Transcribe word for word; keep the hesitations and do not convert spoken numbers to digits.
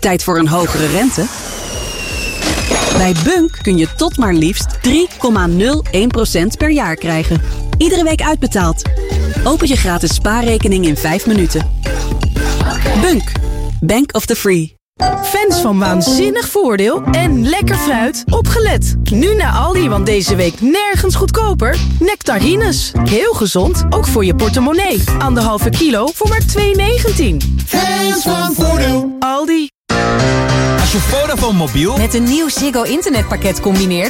Tijd voor een hogere rente? Bij Bunk kun je tot maar liefst drie komma nul één procent per jaar krijgen. Iedere week uitbetaald. Open je gratis spaarrekening in vijf minuten. Bunk. Bank of the Free. Fans van Waanzinnig Voordeel en lekker fruit, opgelet. Nu naar Aldi, want deze week nergens goedkoper. Nectarines. Heel gezond, ook voor je portemonnee. Anderhalve kilo voor maar twee negentien. Fans van Voordeel. Aldi. Als je Vodafone mobiel met een nieuw Ziggo internetpakket combineert,